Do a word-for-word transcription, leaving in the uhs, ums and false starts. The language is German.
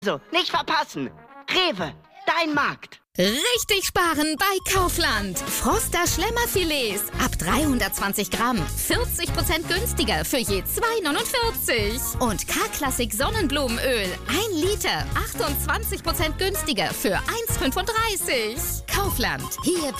So, nicht verpassen. Rewe, dein Markt. Richtig sparen bei Kaufland. Froster Schlemmerfilets ab dreihundertzwanzig Gramm. vierzig Prozent günstiger für je zwei neunundvierzig. Und K-Klassik Sonnenblumenöl. ein Liter. achtundzwanzig Prozent günstiger für eins fünfunddreißig. Kaufland. Hier